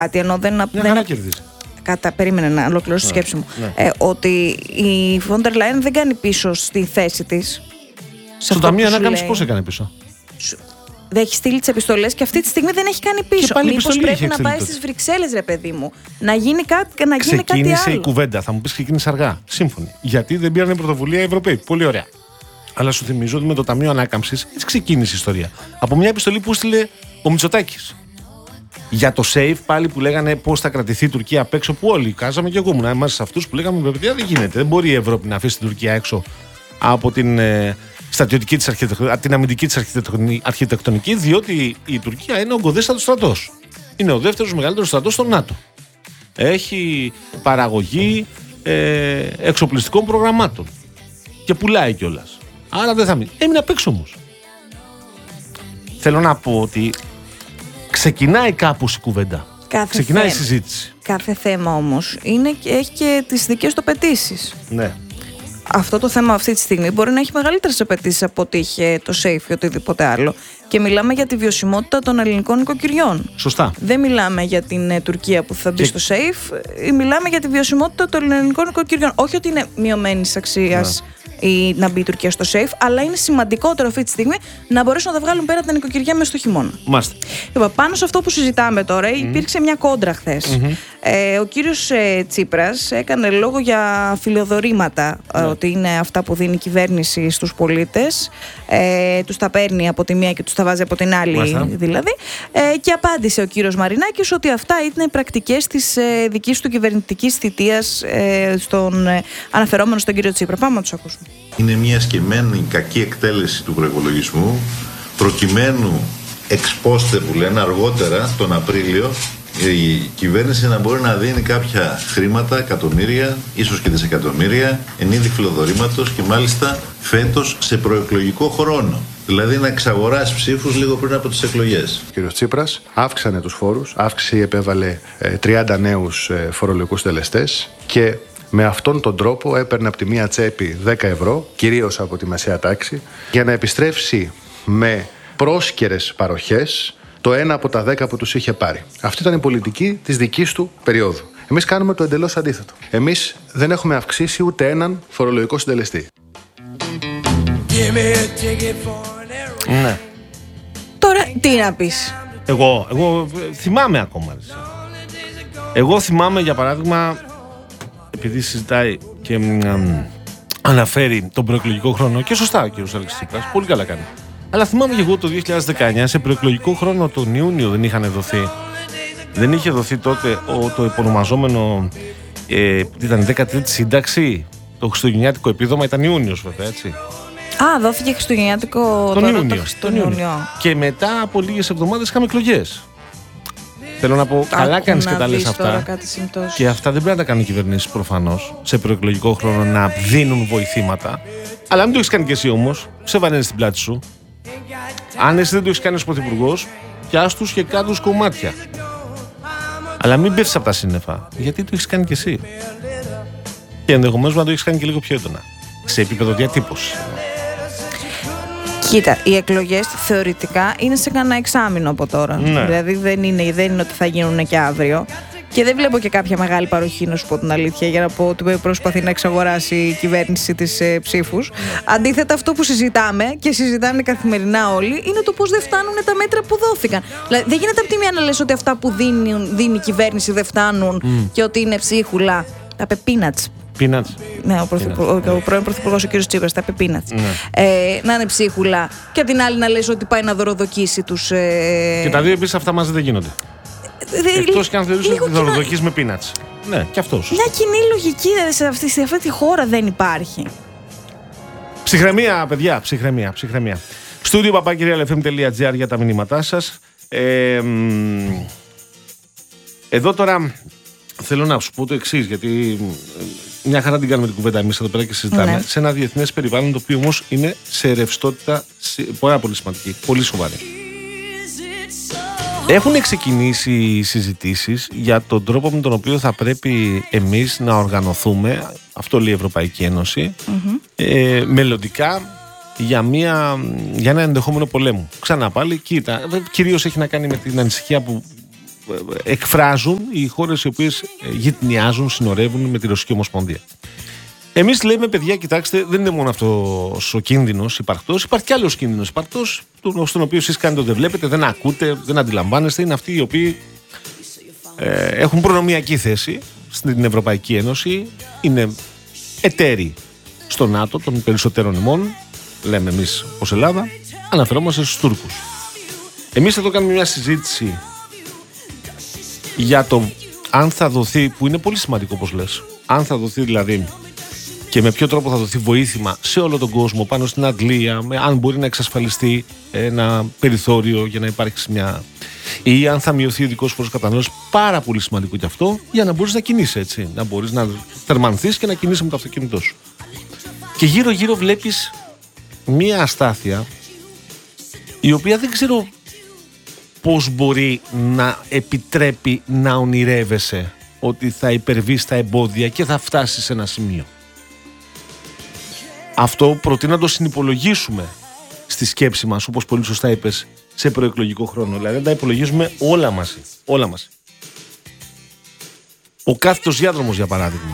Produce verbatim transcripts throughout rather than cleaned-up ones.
κάτι, ενώ δεν. Μια δεν χαρά κερδίζει. Κατά, περίμενε να ολοκληρώσω τη ναι, σκέψη μου. Ναι. Ε, ότι η Φόντερ Λάιεν δεν κάνει πίσω στη θέση της. Στο Ταμείο Ανάκαμψης πώς έκανε πίσω? Σου... Δεν έχει στείλει τις επιστολές και αυτή τη στιγμή δεν έχει κάνει πίσω. Μήπως πρέπει να πάει στις Βρυξέλλες, ρε παιδί μου, να γίνει κάτι, να γίνει κάτι άλλο. Ξεκίνησε η κουβέντα. Θα μου πεις ξεκίνησε αργά. Σύμφωνοι. Γιατί δεν πήραν πρωτοβουλία οι Ευρωπαίοι. Πολύ ωραία. Αλλά σου θυμίζω ότι με το Ταμείο Ανάκαμψης έτσι ξεκίνησε η ιστορία. Από μια επιστολή που έστειλε ο Μητσοτάκης. Για το safe πάλι που λέγανε πώς θα κρατηθεί η Τουρκία απ' έξω, που όλοι κάζαμε και εγώ ήμουν είμαστε σε αυτούς που λέγαμε παιδιά δεν γίνεται. Δεν μπορεί η Ευρώπη να αφήσει την Τουρκία έξω από την ε, στρατιωτική της αρχιτεκτονική, την αμυντική της αρχιτεκτονική, διότι η Τουρκία είναι ο ογκοδέστατος στρατός. Είναι ο δεύτερος μεγαλύτερος στρατός στο ΝΑΤΟ. Έχει παραγωγή ε, εξοπλιστικών προγραμμάτων και πουλάει κιόλας. Άρα δεν θα μείνει. Έμεινε απ' έξω όμως. Θέλω να πω ότι ξεκινάει κάπως η κουβέντα. Κάθε ξεκινάει θέμα. η συζήτηση. Κάθε θέμα όμως είναι και έχει και τις δικές του απαιτήσεις. Ναι. Αυτό το θέμα αυτή τη στιγμή μπορεί να έχει μεγαλύτερες απαιτήσεις από ότι είχε το SAFE ή οτιδήποτε άλλο. Και μιλάμε για τη βιωσιμότητα των ελληνικών νοικοκυριών. Σωστά. Δεν μιλάμε για την ε, Τουρκία που θα μπει και... στο SAFE, ε, μιλάμε για τη βιωσιμότητα των ελληνικών νοικοκυριών. Όχι ότι είναι μειωμένης αξίας ναι. ή να μπει η Τουρκία στο SAFE, αλλά είναι σημαντικότερο αυτή τη στιγμή να μπορέσουν να τα βγάλουν πέρα τα νοικοκυριά μέσα στο χειμώνα. Μάστε. Λοιπόν, πάνω σε αυτό που συζητάμε τώρα, mm. υπήρξε μια κόντρα χθες. Mm-hmm. Ε, ο κύριος ε, Τσίπρας έκανε λόγο για φιλοδορήματα, mm. ε, ότι είναι αυτά που δίνει η κυβέρνηση στους πολίτες. Ε, τους τα παίρνει από τη μία και τους τα βάζει από την άλλη, Μάλιστα. δηλαδή. Ε, και απάντησε ο κύριος Μαρινάκης ότι αυτά είναι πρακτικές της ε, δικής του κυβερνητικής θητείας ε, στον ε, αναφερόμενο στον κύριο Τσίπρα. Πάμε να τους ακούσουμε. Είναι μια σκεμμένη κακή εκτέλεση του προϋπολογισμού, προκειμένου εξπόστε που λένε αργότερα τον Απρίλιο η κυβέρνηση να μπορεί να δίνει κάποια χρήματα, εκατομμύρια, ίσως και δισεκατομμύρια, εν είδη φιλοδορήματος και μάλιστα φέτος σε προεκλογικό χρόνο. Δηλαδή να εξαγοράσει ψήφους λίγο πριν από τις εκλογές. Ο κ. Τσίπρας αύξανε τους φόρους, αύξηση επέβαλε τριάντα νέους φορολογικούς τελεστές και με αυτόν τον τρόπο έπαιρνε από τη μία τσέπη δέκα ευρώ, κυρίως από τη μεσαία τάξη, για να επιστρέψει με πρόσκαιρες παροχές το ένα από τα δέκα που τους είχε πάρει. Αυτή ήταν η πολιτική της δικής του περίοδου. Εμείς κάνουμε το εντελώς αντίθετο. Εμείς δεν έχουμε αυξήσει ούτε έναν φορολογικό συντελεστή. Ναι. Τώρα τι να πεις? Εγώ, εγώ θυμάμαι ακόμα. Εγώ θυμάμαι για παράδειγμα, επειδή συζητάει και μ, αναφέρει τον προεκλογικό χρόνο, και σωστά ο κ. Αλέξης Τσίπρας, πολύ καλά κάνει. Αλλά θυμάμαι και εγώ το δύο χιλιάδες δεκαεννιά, σε προεκλογικό χρόνο τον Ιούνιο δεν είχαν δοθεί. Δεν είχε δοθεί τότε ο, το υπονομαζόμενο, ε, ήταν δέκατη τρίτη σύνταξη, το χριστουγεννιάτικο επίδομα, ήταν Ιούνιος βέβαια, έτσι. Α, δόθηκε χριστουγεννιάτικο τον τώρα, Ιούνιο. Το, τον Ιούνιο. Ιούνιο. Και μετά από λίγες εβδομάδες είχαμε εκλογές. Θέλω να πω, καλά κάνεις και τα λες αυτά. Και αυτά δεν πρέπει να τα κάνουν οι κυβερνήσεις προφανώς, σε προεκλογικό χρόνο να δίνουν βοηθήματα. Αλλά μην το έχεις κάνει κι εσύ όμως, σε βανένεις την πλάτη σου. Αν εσύ δεν το έχεις κάνει ως πρωθυπουργός, πιάστους και κάτω κομμάτια. Αλλά μην πέφτεις από τα σύννεφα, γιατί το έχεις κάνει κι εσύ. Και ενδεχομένως να το έχεις κάνει και λίγο πιο έντονα, σε επίπεδο διατύπωσης. Κοίτα, οι εκλογές θεωρητικά είναι σε κανένα εξάμηνο από τώρα. Ναι. Δηλαδή δεν είναι, δεν είναι ότι θα γίνουν και αύριο. Και δεν βλέπω και κάποια μεγάλη παροχή, να σου πω την αλήθεια, για να πω ότι προσπαθεί να εξαγοράσει η κυβέρνηση της ε, ψήφους. Ναι. Αντίθετα, αυτό που συζητάμε και συζητάνε καθημερινά όλοι είναι το πώς δεν φτάνουν τα μέτρα που δόθηκαν. Δηλαδή, δεν γίνεται από τη μία να λες ότι αυτά που δίνει, δίνει η κυβέρνηση δεν φτάνουν mm. και ότι είναι ψίχουλα. Τα peanuts. Peanuts. Ναι, ο, πρωθυπουργός, ο πρώην πρωθυπουργός ο κ. Τσίπρας, τα peanuts. Ναι. Ε, να είναι ψίχουλα. Και απ' την άλλη να λες ότι πάει να δωροδοκίσει τους. Ε... Και τα δύο επίσης αυτά μαζί δεν γίνονται. Δε, Εκτός και αν θεωρείς ότι κοινό... δωροδοκείς με peanuts. Ναι, και αυτό. Μια κοινή λογική σε αυτή, σε αυτή τη χώρα δεν υπάρχει. Ψυχραιμία, παιδιά, ψυχραιμία, ψυχραιμία. Στούντιο παπάκυριαλεφm.gr για τα μηνύματά σας. Ε, εδώ τώρα θέλω να σου πω το εξής, γιατί μια χαρά την κάνουμε την κουβέντα εμείς εδώ πέρα και συζητάμε. Ναι. Σε ένα διεθνές περιβάλλον το οποίο όμως είναι σε ρευστότητα πάρα πολύ σημαντική, πολύ σοβαρή. Έχουν ξεκινήσει οι συζητήσεις για τον τρόπο με τον οποίο θα πρέπει εμείς να οργανωθούμε, αυτό λέει η Ευρωπαϊκή Ένωση, mm-hmm. ε, μελλοντικά για, μια, για ένα ενδεχόμενο πολέμου. Ξανά πάλι, κοίτα, κυρίως έχει να κάνει με την ανησυχία που εκφράζουν οι χώρες οι οποίες γειτνιάζουν, συνορεύουν με τη Ρωσική Ομοσπονδία. Εμείς λέμε, παιδιά, κοιτάξτε, δεν είναι μόνο αυτός ο κίνδυνος υπαρκτός, υπάρχει κι άλλος κίνδυνος υπαρκτός, στον οποίο εσείς κάνετε δεν βλέπετε, δεν ακούτε, δεν αντιλαμβάνεστε. Είναι αυτοί οι οποίοι ε, έχουν προνομιακή θέση στην Ευρωπαϊκή Ένωση, είναι εταίροι στο ΝΑΤΟ των περισσότερων ημών, λέμε εμείς ως Ελλάδα, αναφερόμαστε στους Τούρκους. Εμείς εδώ κάνουμε μια συζήτηση για το αν θα δοθεί, που είναι πολύ σημαντικό όπως λες, αν θα δοθεί δηλαδή και με ποιο τρόπο θα δοθεί βοήθημα σε όλο τον κόσμο πάνω στην Αγγλία, με, αν μπορεί να εξασφαλιστεί ένα περιθώριο για να υπάρξει μια, ή αν θα μειωθεί ο ειδικός φόρος κατανάλωσης, πάρα πολύ σημαντικό και αυτό, για να μπορείς να κινείσαι έτσι, να μπορείς να θερμανθείς και να κινείσαι με το αυτοκίνητό σου. Και γύρω γύρω βλέπεις μια αστάθεια η οποία δεν ξέρω πώς μπορεί να επιτρέπει να ονειρεύεσαι ότι θα υπερβείς τα εμπόδια και θα φτάσεις σε ένα σημείο. Αυτό προτείνω να το συνυπολογίσουμε στη σκέψη μας, όπως πολύ σωστά είπες, σε προεκλογικό χρόνο. Δηλαδή να τα υπολογίζουμε όλα μαζί. Όλα μαζί. Ο κάθετος διάδρομος, για παράδειγμα,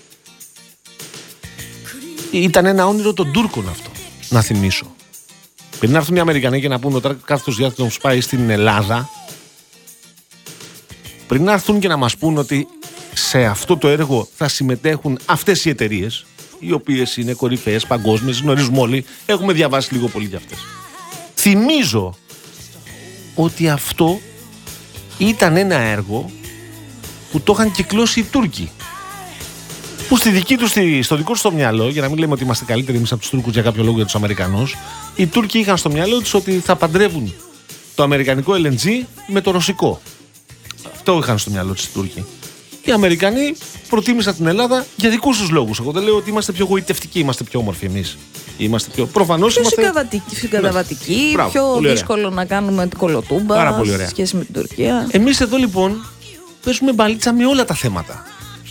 ήταν ένα όνειρο των Τούρκων αυτό, να θυμίσω. Πριν να έρθουν οι Αμερικανοί και να πούνε ότι ο κάθετος διάδρομος πάει στην Ελλάδα, πριν να έρθουν και να μας πούν ότι σε αυτό το έργο θα συμμετέχουν αυτές οι εταιρείες, οι οποίες είναι κορυφαίες, παγκόσμιες, γνωρίζουμε όλοι, έχουμε διαβάσει λίγο πολύ για αυτές. Θυμίζω ότι αυτό ήταν ένα έργο που το είχαν κυκλώσει οι Τούρκοι. Που στη δική τους, στο δικό τους το μυαλό, για να μην λέμε ότι είμαστε καλύτεροι εμείς από τους Τούρκους για κάποιο λόγο για τους Αμερικανούς, οι Τούρκοι είχαν στο μυαλό τους ότι θα παντρεύουν το αμερικανικό ελ εν τζι με το ρωσικό. Αυτό είχαν στο μυαλό τους οι Τούρκοι. Οι Αμερικανοί προτίμησαν την Ελλάδα για δικούς τους λόγους. Εγώ δεν λέω ότι είμαστε πιο γοητευτικοί, είμαστε πιο όμορφοι εμείς. Είμαστε πιο. Προφανώς πιο είμαστε. συγκαταβατικοί, ναι. Πιο δύσκολο να κάνουμε την κολοτούμπα σε σχέση με την Τουρκία. Εμείς εδώ λοιπόν παίζουμε μπαλίτσα με όλα τα θέματα.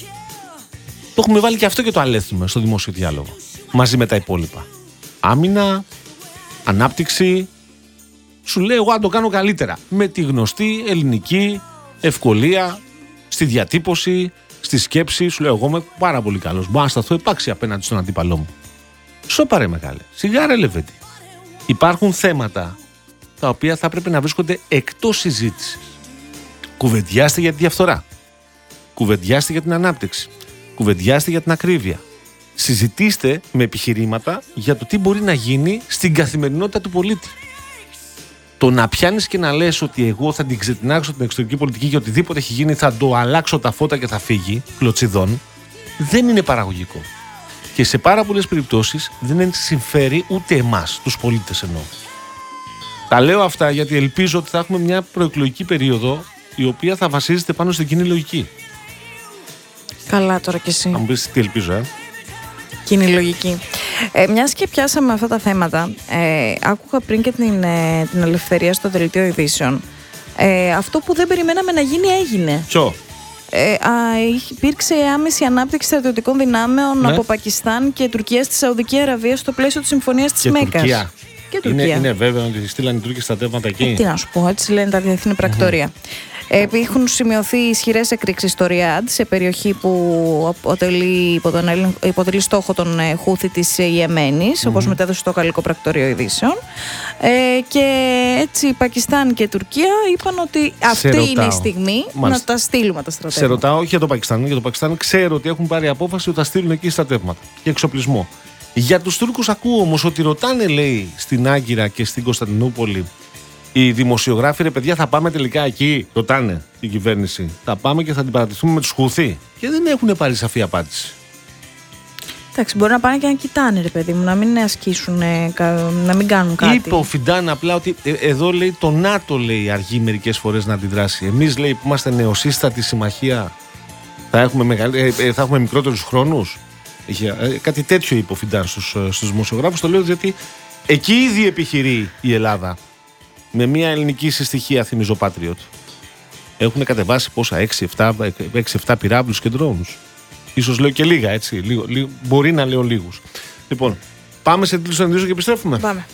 Το έχουμε βάλει και αυτό και το αλέθουμε στο δημόσιο διάλογο. Μαζί με τα υπόλοιπα. Άμυνα, ανάπτυξη. Σου λέω εγώ αν το κάνω καλύτερα. Με τη γνωστή ελληνική ευκολία στη διατύπωση, στη σκέψη. Σου λέω εγώ είμαι πάρα πολύ καλός. Μπορώ να σταθώ επάξια απέναντι στον αντίπαλό μου. Σώπα ρε μεγάλε. Σιγά ρε Λεβέντη. Υπάρχουν θέματα τα οποία θα πρέπει να βρίσκονται εκτός συζήτησης. Κουβεντιάστε για τη διαφθορά. Κουβεντιάστε για την ανάπτυξη. Κουβεντιάστε για την ακρίβεια. Συζητήστε με επιχειρήματα για το τι μπορεί να γίνει στην καθημερινότητα του πολίτη. Το να πιάνεις και να λες ότι εγώ θα την ξετινάξω την εξωτερική πολιτική και οτιδήποτε έχει γίνει θα το αλλάξω τα φώτα και θα φύγει, κλωτσιδών, δεν είναι παραγωγικό. Και σε πάρα πολλές περιπτώσεις δεν συμφέρει ούτε εμάς, τους πολίτες εννοώ. Τα λέω αυτά γιατί ελπίζω ότι θα έχουμε μια προεκλογική περίοδο η οποία θα βασίζεται πάνω στην κοινή λογική. Καλά τώρα κι εσύ. Να μου πεις τι ελπίζω, ε. Κοινή λογική. Ε, μιας και πιάσαμε αυτά τα θέματα, ε, άκουγα πριν και την, ε, την Ελευθερία στο δελτίο ειδήσεων. Ε, αυτό που δεν περιμέναμε να γίνει έγινε. Ποιο? Ε, α, υπήρξε άμεση ανάπτυξη στρατιωτικών δυνάμεων ναι. από Πακιστάν και Τουρκία στη Σαουδική Αραβία στο πλαίσιο της Συμφωνίας της Μέκκας. Τουρκία. Και Τουρκία. Είναι, είναι βέβαιο ότι στείλαν οι Τούρκοι στρατεύματα εκεί. Ε, τι να σου πω, έτσι λένε τα διεθνή πρακτορία. Mm-hmm. Ε, έχουν σημειωθεί ισχυρές εκρήξεις στο Ριάντ, σε περιοχή που αποτελεί, αποτελεί στόχο των Χούθη της Ιεμένης, mm-hmm. όπως μετέδωσε το Γαλλικό Πρακτορείο Ειδήσεων. Ε, και έτσι Πακιστάν και Τουρκία είπαν ότι αυτή ρωτάω. είναι η στιγμή Μάλιστα. να τα στείλουμε τα στρατεύματα. Σε ρωτάω, όχι για το Πακιστάν. Για το Πακιστάν ξέρω ότι έχουν πάρει απόφαση ότι θα στείλουν εκεί στρατεύματα και εξοπλισμό. Για τους Τούρκους ακούω όμως ότι ρωτάνε, λέει, στην Άγκυρα και στην Κωνσταντινούπολη οι δημοσιογράφοι, ρε παιδιά, θα πάμε τελικά εκεί. Ρωτάνε την κυβέρνηση. Θα πάμε και θα την παρατηθούμε με τους Χούθη. Και δεν έχουν πάρει σαφή απάντηση. Εντάξει, μπορεί να πάνε και να κοιτάνε, ρε παιδί μου, να μην ασκήσουν, να μην κάνουν κάτι. Είπε ο Φιντάν απλά ότι ε, εδώ λέει το ΝΑΤΟ, λέει, αργεί μερικές φορές να αντιδράσει. Εμείς, λέει, που είμαστε νεοσύστατη συμμαχία, θα έχουμε, μεγαλ... ε, ε, θα έχουμε μικρότερους χρόνους. Είχε, ε, κάτι τέτοιο είπε ο Φιντάν στους, στους δημοσιογράφους. Το λέω διότι εκεί ήδη επιχειρεί η Ελλάδα με μια ελληνική συστοιχία, θυμίζω, Patriot. Έχουν κατεβάσει πόσα, έξι εφτά πυράβλους και ντρόουνους. Ίσως λέω και λίγα, έτσι. Λίγο, λίγο, μπορεί να λέω λίγους. Λοιπόν, πάμε σε τίτλους ανεδρίσεων και επιστρέφουμε. Πάμε.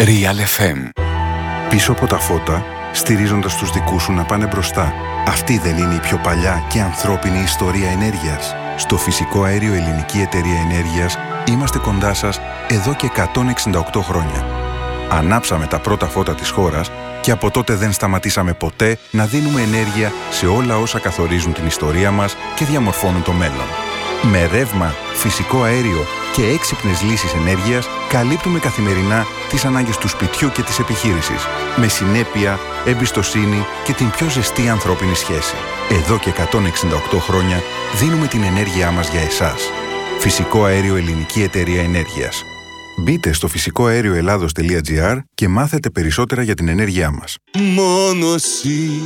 Real εφ εμ. Πίσω από τα φώτα, στηρίζοντας τους δικούς σου να πάνε μπροστά. Αυτή δεν είναι η πιο παλιά και ανθρώπινη ιστορία ενέργειας? Στο Φυσικό Αέριο Ελληνική Εταιρεία Ενέργειας είμαστε κοντά σας εδώ και εκατόν εξήντα οκτώ χρόνια. Ανάψαμε τα πρώτα φώτα της χώρας και από τότε δεν σταματήσαμε ποτέ να δίνουμε ενέργεια σε όλα όσα καθορίζουν την ιστορία μας και διαμορφώνουν το μέλλον. Με ρεύμα, φυσικό αέριο και έξυπνες λύσεις ενέργειας καλύπτουμε καθημερινά τις ανάγκες του σπιτιού και της επιχείρησης, με συνέπεια, εμπιστοσύνη και την πιο ζεστή ανθρώπινη σχέση. Εδώ και εκατόν εξήντα οκτώ χρόνια δίνουμε την ενέργειά μας για εσάς. Φυσικό Αέριο Ελληνική Εταιρεία Ενέργειας. Μπείτε στο φυσικό αέριο ελλάδος τελεία τζι άρ και μάθετε περισσότερα για την ενέργειά μας. Μόνο εσύ